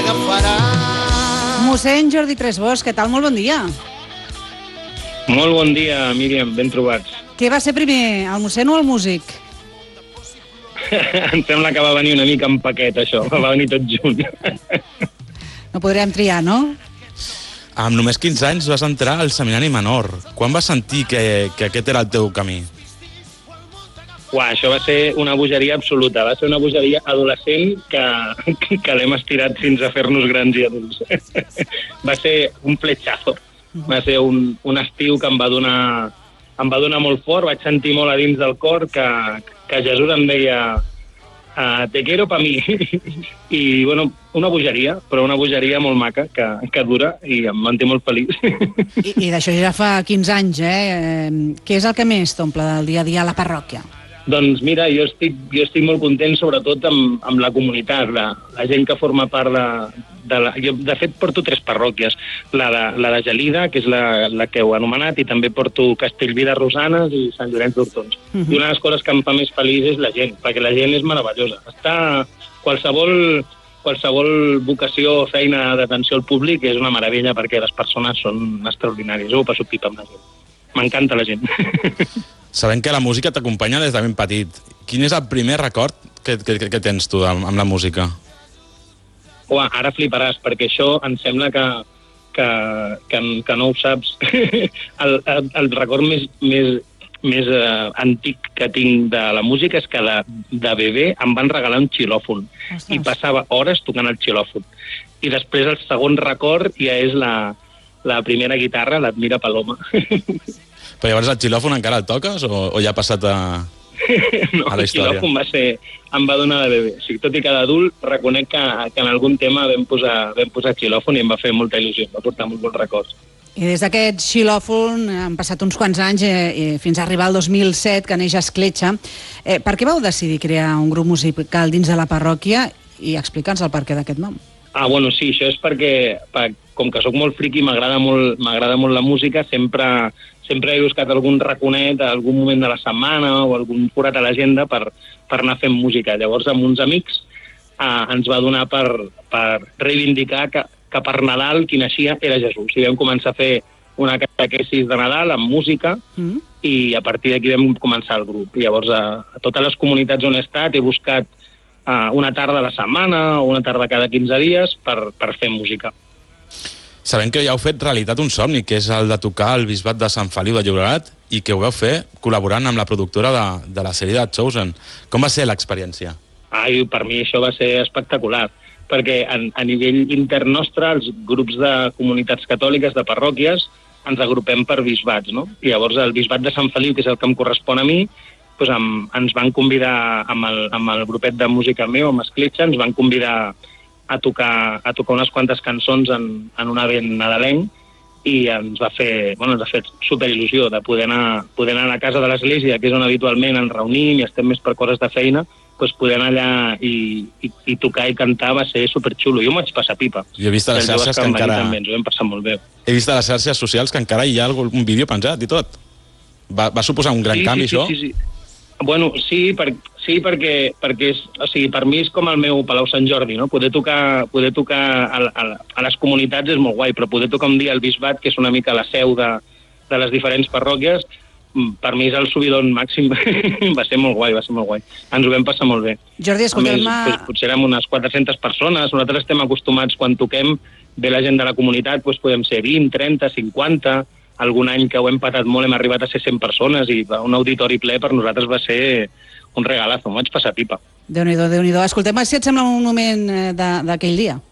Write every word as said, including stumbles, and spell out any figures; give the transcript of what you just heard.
agafarà. Mossèn Jordi Tresbós, què tal? Molt bon dia. Molt bon dia, Míriam, ben trobats. Què va ser primer, el mossèn o el músic? Em sembla que va venir una mica en paquet, això. Va venir tot junt. No podríem triar, no? Amb només quinze anys vas entrar al seminari menor. Quan vas sentir que, que aquest era el teu camí? Uà, això va ser una bogeria absoluta. Va ser una bogeria adolescent que, que l'hem estirat fins a fer-nos grans i adults. Va ser un fletxazo. Va ser un, un estiu que em va donar em va donar molt fort. Vaig sentir molt a dins del cor que, que Jesús em deia uh, te quiero pa mi. I, bueno, una bogeria, però una bogeria molt maca, que, que dura i em manté molt feliç. I, i d'això ja fa quinze anys, eh? Què és el que més t'omple del dia a dia a la parròquia? Doncs mira, jo estic, jo estic molt content sobretot amb, amb la comunitat, la, la gent que forma part de, de la... Jo, de fet, porto tres parròquies, la de, la de Gelida, que és la, la que heu anomenat, i també porto Castellví de Rosanes i Sant Llorenç d'Hortons. Uh-huh. I una de les coses que em fa més feliç és la gent, perquè la gent és meravellosa. Està qualsevol, qualsevol vocació o feina d'atenció al públic és una meravella perquè les persones són extraordinàries. Jo ho passo pipa amb la gent. M'encanta la gent. Sabem que la música t'acompanya des de ben petit. Quin és el primer record que, que, que tens tu amb, amb la música? Uà, ara fliparàs, perquè això em sembla que, que, que, que no ho saps. el, el, el record més, més, més uh, antic que tinc de la música és que de, de bebè em van regalar un xilòfon. Ostres. I passava hores tocant el xilòfon. I després el segon record ja és la, la primera guitarra, l'Admira Paloma. Però llavors el xilòfon encara el toques o, o ja ha passat a, no, a la història? El xilòfon va ser, em va donar de bebè. O sigui, tot i que d'adult reconec que, que en algun tema vam posar, vam posar xilòfon i em va fer molta il·lusió, em va portar molt bons records. I des d'aquest xilòfon han passat uns quants anys eh, fins a arribar al dos mil set, que neix Escletxa. Eh, per què vau decidir crear un grup musical dins de la parròquia i explica'ns el perquè d'aquest nom? Ah, bueno, sí, això és perquè, per, com que sóc molt friqui, m'agrada molt, m'agrada molt la música, sempre, sempre he buscat algun raconet, algun moment de la setmana o algun forat a l'agenda per, per anar fent música. Llavors, amb uns amics eh, ens va donar per, per reivindicar que, que per Nadal qui naixia era Jesús. I vam començar a fer una catequesis de Nadal amb música mm. i a partir d'aquí vam començar el grup. I llavors, a, a totes les comunitats on he estat he buscat Uh, una tarda a la setmana o una tarda cada quinze dies per, per fer música. Sabem que ja heu fet realitat un somni, que és el de tocar al Bisbat de Sant Feliu de Llobregat i que ho vau fer col·laborant amb la productora de, de la sèrie de Chosen. Com va ser l'experiència? Ai, per mi això va ser espectacular, perquè a, a nivell intern nostre, els grups de comunitats catòliques, de parròquies, ens agrupem per bisbats, no? I llavors el Bisbat de Sant Feliu, que és el que em correspon a mi, doncs amb, ens van convidar amb el, amb el grupet de música meu, amb Escletxa, ens van convidar a tocar, a tocar unes quantes cançons en, en un event nadalenc i ens va fer, bueno, ens ha fet superil·lusió de poder anar, poder anar a la casa de l'església, que és on habitualment ens reunim i estem més per coses de feina, doncs poder anar allà i, i, i tocar i cantar va ser superxulo. Jo m'ho vaig passar pipa. Jo he vist a les xarxes que, que encara... També, ens ho vam passar molt bé. He vist a les xarxes socials que encara hi ha algun vídeo penjat i tot. Va, va suposar un gran sí, canvi, sí, això? Sí, sí, sí. Bueno, sí, per, sí perquè, perquè és, o sigui, per mi és com el meu Palau Sant Jordi, no? Poder tocar, poder tocar a, a, a les comunitats és molt guai, però poder tocar un dia al Bisbat, que és una mica la seu de, de les diferents parròquies, per mi és el subidon màxim. Va ser molt guai, va ser molt guai. Ens ho vam passar molt bé. Jordi, escolta'm... Doncs, potser érem unes quatre-centes persones, nosaltres estem acostumats quan toquem, ve la gent de la comunitat, doncs podem ser vint, trenta, cinquanta... Algun any que ho hem patat molt hem arribat a ser cent persones i un auditori ple per nosaltres va ser un regalazo, m'ho vaig passar pipa. Déu-n'hi-do, Déu-n'hi-do. Escoltem, si et sembla un moment d'aquell dia.